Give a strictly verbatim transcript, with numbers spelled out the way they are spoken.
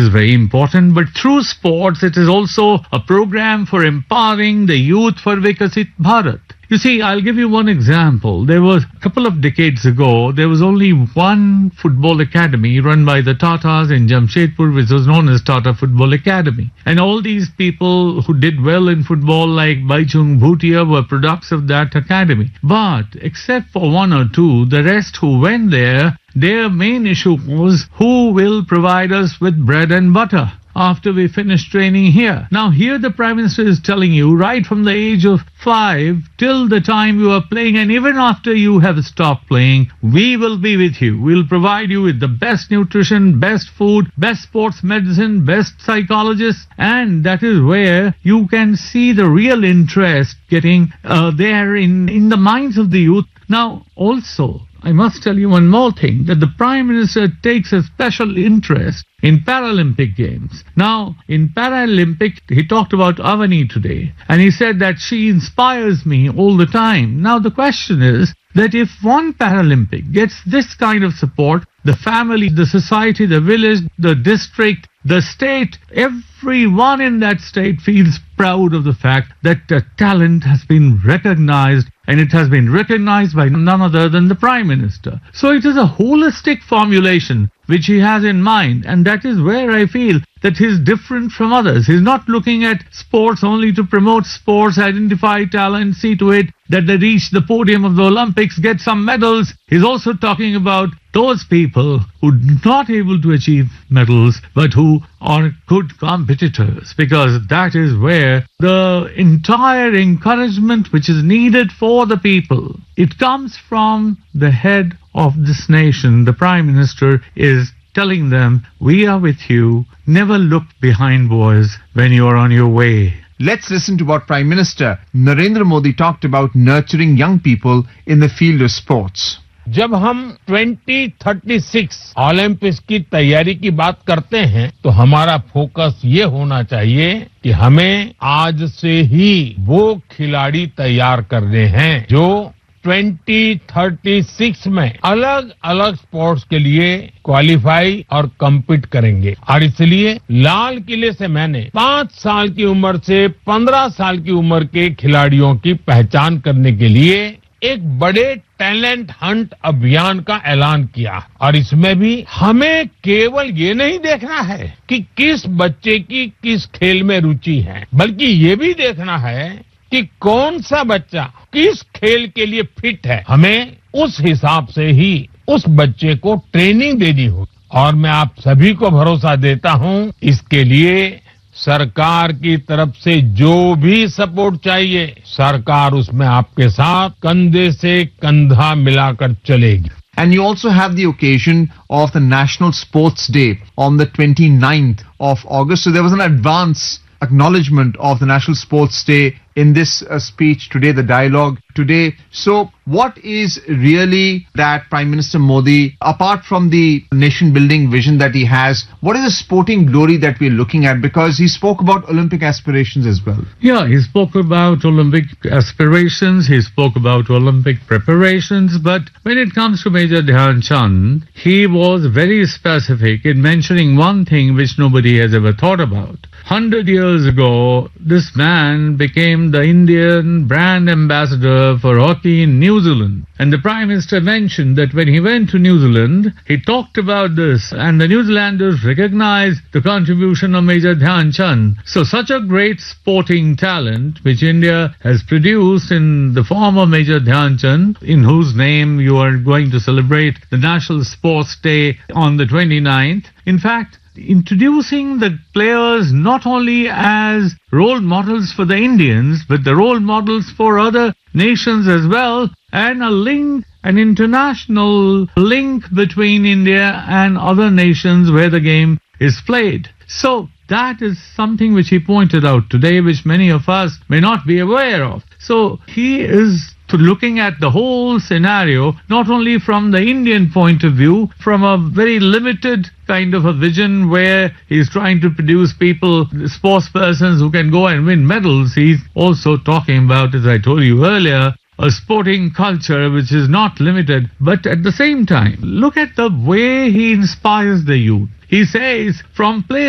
is very important. But through sports, it is also a program for empowering the youth for Vikasit Bharat. You see, I'll give you one example. There was a couple of decades ago, there was only one football academy run by the Tatas in Jamshedpur, which was known as Tata Football Academy. And all these people who did well in football, like Baichung Bhutia, were products of that academy. But except for one or two, the rest who went there, their main issue was who will provide us with bread and butter after we finish training here. Now here the Prime Minister is telling you, right from the age of five till the time you are playing, and even after you have stopped playing, we will be with you. We'll provide you with the best nutrition, best food, best sports medicine, best psychologists, and that is where you can see the real interest getting uh, there in, in the minds of the youth. Now also, I must tell you one more thing, that the Prime Minister takes a special interest in Paralympic Games. Now, in Paralympic, he talked about Avani today, and he said that she inspires me all the time. Now, the question is that if one Paralympic gets this kind of support, the family, the society, the village, the district, the state, everyone in that state feels proud of the fact that the talent has been recognized, and it has been recognized by none other than the Prime Minister. So it is a holistic formulation which he has in mind, and that is where I feel that he's different from others. He's not looking at sports only to promote sports, identify talent, see to it that they reach the podium of the Olympics, get some medals. He's also talking about those people who are not able to achieve medals, but who are good competitors, because that is where the entire encouragement which is needed for the people, it comes from the head of this nation. The Prime Minister is telling them, we are with you. Never look behind, boys, when you are on your way. Let's listen to what Prime Minister Narendra Modi talked about nurturing young people in the field of sports. जब हम twenty thirty six Olympics की तैयारी की बात करते हैं तो हमारा फोकस ये होना चाहिए कि हमें आज से ही वो खिलाड़ी तैयार करने हैं जो ट्वेंटी थर्टी सिक्स में अलग अलग स्पोर्ट्स के लिए क्वालिफाई और कम्पीट करेंगे। और इसलिए लाल किले से मैंने पांच साल की उम्र से पंद्रह साल की उम्र के खिलाड़ियों की पहचान करने के लिए एक बड़े टैलेंट हंट अभियान का ऐलान किया। और इसमें भी हमें केवल ये नहीं देखना है कि किस बच्चे की किस खेल में रुचि है, बल्कि ये भी देखना है कि कौन सा बच्चा किस खेल के लिए फिट है। हमें उस हिसाब से ही उस बच्चे को ट्रेनिंग देनी होगी। और मैं आप सभी को भरोसा देता हूं, इसके लिए सरकार की तरफ से जो भी सपोर्ट चाहिए, सरकार उसमें आपके साथ कंधे से कंधा मिलाकर चलेगी। And you also have the occasion of the National Sports Day on the twenty-ninth of August. So there was an advance acknowledgement of the National Sports Day in this uh, speech today, the dialogue today. So what is really that Prime Minister Modi, apart from the nation building vision that he has, what is the sporting glory that we're looking at? Because he spoke about Olympic aspirations as well. Yeah, he spoke about Olympic aspirations, he spoke about Olympic preparations, but when it comes to Major Dhyan Chand, he was very specific in mentioning one thing which nobody has ever thought about. Hundred years ago, this man became the Indian brand ambassador for hockey in New Zealand. And the Prime Minister mentioned that when he went to New Zealand, he talked about this, and the New Zealanders recognized the contribution of Major Dhyan Chand. So such a great sporting talent which India has produced in the form of Major Dhyan Chand, in whose name you are going to celebrate the National Sports Day on the twenty-ninth. In fact, introducing the players not only as role models for the Indians, but the role models for other nations as well, and a link, an international link between India and other nations where the game is played. So that is something which he pointed out today, which many of us may not be aware of. So he is looking at the whole scenario, not only from the Indian point of view, from a very limited kind of a vision where he's trying to produce people, sports persons who can go and win medals. He's also talking about, as I told you earlier, a sporting culture which is not limited. But at the same time, look at the way he inspires the youth. He says, from play